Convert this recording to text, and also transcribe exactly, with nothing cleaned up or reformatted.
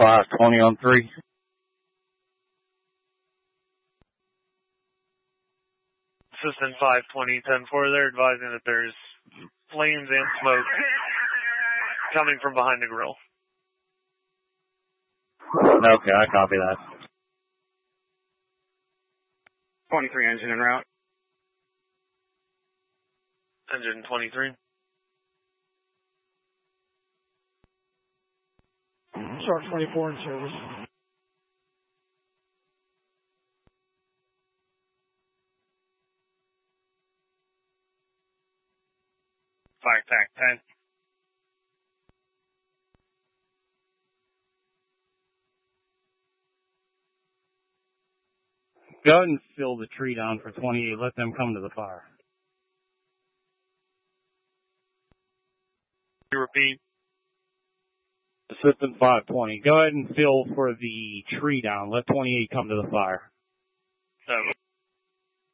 five twenty on three. Assistant five twenty, ten four, they're advising that there's flames and smoke coming from behind the grill. Okay, I copy that. twenty-three engine en route. Engine twenty-three. Shark twenty-four in service. Fire tac ten. Go ahead and fill the tree down for twenty-eight. Let them come to the fire. You repeat. Assistant five twenty. Go ahead and fill for the tree down. Let twenty-eight come to the fire. So.